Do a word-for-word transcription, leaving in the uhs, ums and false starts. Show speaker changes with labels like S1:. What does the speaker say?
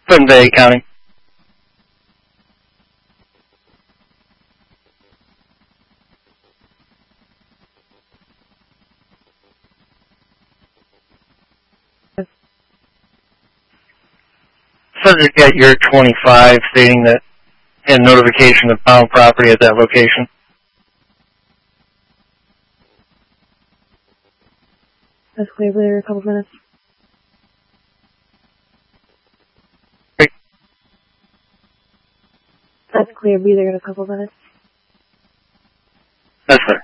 S1: Clinton Bay County. Subject at year twenty-five stating that had notification of found property at that location.
S2: That's clear. Be there in a couple minutes.
S1: Great.
S2: That's clear. Be there in a couple minutes.
S1: That's right.